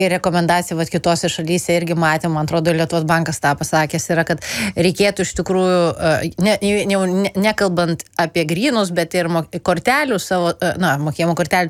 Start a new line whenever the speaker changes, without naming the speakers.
rekomendacija, vat kitose šalyse irgi matėm, man atrodo, Lietuvos bankas tą pasakęs yra, kad reikėtų iš tikrųjų, nekalbant apie grynus, bet ir kortelių savo, mokėjimo kortelių